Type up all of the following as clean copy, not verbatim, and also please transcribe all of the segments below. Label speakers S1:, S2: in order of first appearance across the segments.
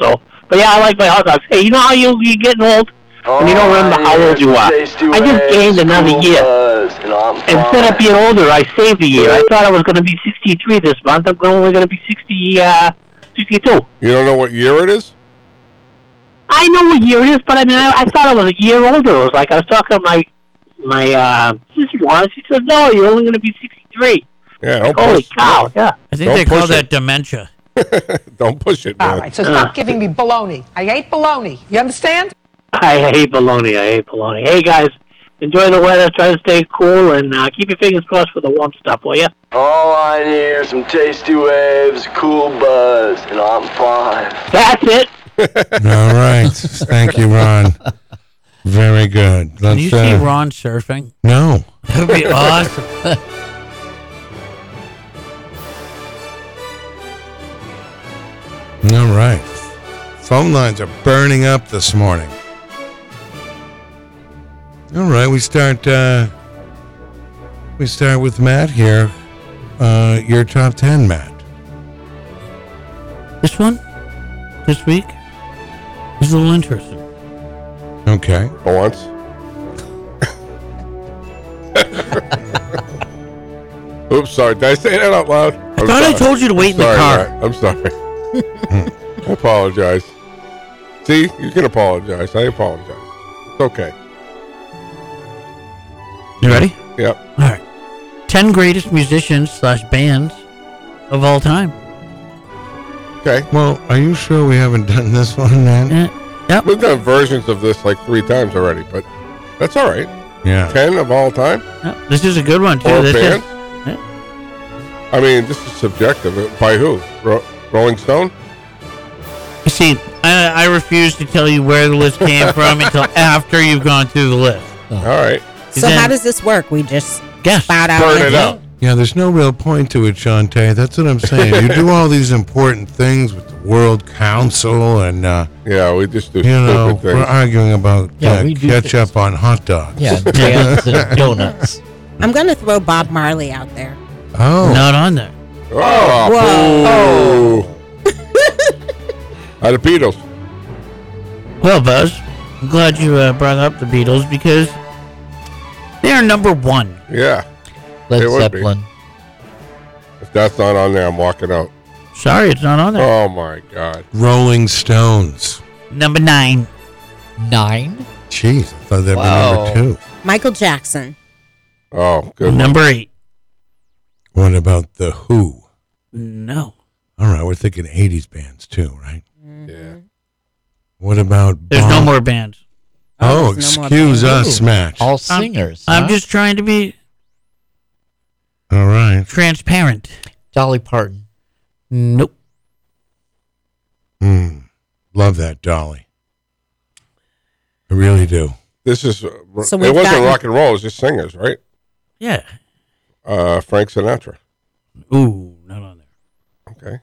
S1: So, but yeah, I like my hot dogs. Hey, you know how you're getting old? And you don't remember how old you are. I just gained another year. Instead of being older, I saved a year. I thought I was going to be 63 this month. I'm only going to be 62.
S2: You don't know what year it is?
S1: I know what year it is, but I mean, I thought I was a year older. It was like I was talking to my sister-in-law. She said, "No, you're only going to be 63."
S2: Yeah,
S1: like, holy cow! Yeah,
S3: I think they call that dementia.
S2: Don't push it, man.
S4: All right, so stop giving me baloney. I hate baloney. You understand?
S1: I hate baloney. Hey, guys, enjoy the weather. Try to stay cool and keep your fingers crossed for the warm stuff, will you?
S5: All I need are some tasty waves, cool buzz, and I'm fine.
S1: That's it.
S6: All right. Thank you, Ron. Very good.
S3: Can you see Ron surfing?
S6: No.
S3: That would be awesome.
S6: All right. Phone lines are burning up this morning. All right, we start with Matt here. Your top 10, Matt.
S3: This one? This week? Is a little interesting.
S6: Okay.
S2: For once. Oops, sorry. Did I say that out loud?
S3: I thought I told you to wait in the car.
S2: Matt. I'm sorry. I apologize. See, you can apologize. I apologize. It's okay.
S3: You ready?
S2: Yep.
S3: All right. 10 greatest musicians / bands of all time.
S2: Okay.
S6: Well, are you sure we haven't done this one, man?
S3: Yep.
S2: We've done versions of this like 3 times already, but that's all right.
S6: Yeah.
S2: 10 of all time?
S3: Yep. This is a good one, too.
S2: Or
S3: This
S2: band?
S3: yeah.
S2: I mean, this is subjective. By who? Rolling Stone?
S3: You see, I refuse to tell you where the list came from until after you've gone through the list.
S2: All right.
S7: So how does this work? We just
S3: guess.
S7: spout out.
S2: Burn it out.
S6: Yeah, there's no real point to it, Shantae. That's what I'm saying. You do all these important things with the World Council and,
S2: yeah, we just do
S6: you
S2: stupid
S6: know,
S2: things.
S6: we're arguing about
S8: we do
S6: ketchup on hot dogs.
S8: Yeah, jams and donuts.
S7: I'm going to throw Bob Marley out there.
S6: Oh.
S3: Not on there.
S2: Oh,
S7: Whoa.
S2: The Beatles.
S3: Well, Buzz, I'm glad you brought up the Beatles because they are number 1.
S2: Yeah.
S8: Led
S2: It would
S8: Zeppelin.
S2: If that's not on there, I'm walking out.
S3: Sorry, it's not on there.
S2: Oh, my God.
S6: Rolling Stones.
S3: Number 9.
S8: 9?
S6: Jeez, I thought that
S8: Wow.
S6: was number 2.
S7: Michael Jackson.
S2: Oh, good one.
S3: Number 8.
S6: What about The Who?
S3: No.
S6: All right, we're thinking 80s bands too, right?
S2: Yeah.
S6: What about
S3: There's no more bands.
S6: Oh,
S7: there's no more
S6: excuse
S7: bands.
S6: us, Matt.
S8: All singers.
S3: I'm
S8: huh?
S3: just trying to be
S6: All right.
S3: transparent.
S8: Dolly Parton.
S3: Nope.
S6: Love that, Dolly. I really do.
S2: This is,
S7: So
S2: it
S7: we've
S2: wasn't
S7: gotten-
S2: rock and roll, it was just singers, right?
S3: Yeah.
S2: Frank Sinatra.
S3: Ooh, not on there.
S2: Okay.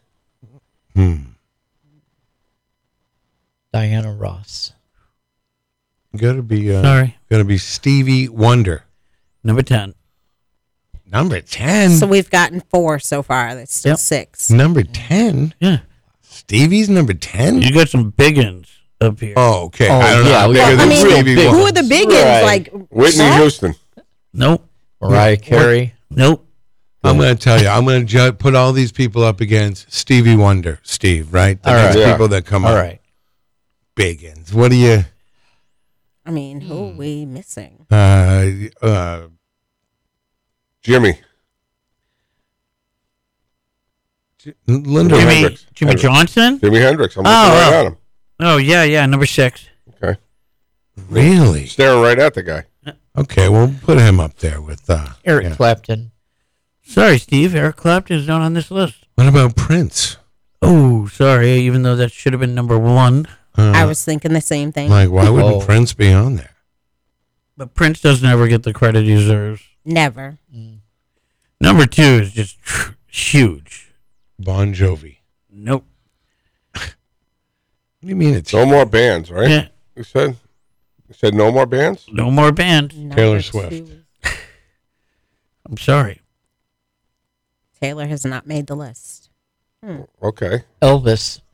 S8: Diana Ross.
S6: Gotta be
S3: Sorry.
S6: gotta be Stevie Wonder.
S3: Number 10.
S6: Number 10.
S7: So we've gotten 4 so far. That's still 6.
S6: Number 10?
S3: Yeah.
S6: Stevie's number 10?
S3: You got some big uns up here.
S6: Oh, okay.
S8: Oh,
S6: I don't
S8: yeah,
S6: know.
S8: we
S6: Bigger
S8: got
S6: than
S8: the real
S6: Stevie
S8: big
S6: Wonder.
S7: Who are the big
S8: Right.
S7: ones? Like
S2: Whitney
S7: what?
S2: Houston.
S3: Nope.
S8: Mariah Carey.
S3: Nope.
S6: I'm going to tell you. I'm going to put all these people up against Stevie Wonder, Steve, right? The
S8: All
S6: next
S8: right.
S2: Yeah.
S6: people that come
S8: All
S6: up.
S8: right.
S6: Big ends. What do you...
S7: I mean, who are we missing?
S2: Jimmy.
S6: Linda.
S3: Jimmy,
S2: Hendrix.
S3: Jimmy
S2: Hendrix.
S3: Johnson?
S2: Jimi Hendrix. I'm looking
S3: Oh,
S2: right
S3: oh.
S2: at him.
S3: Oh, yeah. Number 6.
S2: Okay.
S6: Really?
S2: Staring right at the guy.
S6: Okay, we'll put him up there with...
S8: Eric
S6: yeah.
S8: Clapton.
S3: Sorry, Steve. Eric Clapton is not on this list.
S6: What about Prince?
S3: Oh, sorry. Even though that should have been number 1.
S7: I was thinking the same thing.
S6: Like, why wouldn't
S8: Oh.
S6: Prince be on there?
S3: But Prince doesn't ever get the credit he deserves.
S7: Never.
S3: Number 2 is just huge.
S6: Bon Jovi.
S3: Nope.
S6: What do you mean it's
S2: No more bands, right?
S3: Yeah.
S2: You said no more bands?
S3: No more bands.
S7: Number
S6: Taylor
S7: 2.
S6: Swift.
S3: I'm sorry.
S7: Taylor has not made the list.
S2: Okay.
S8: Elvis.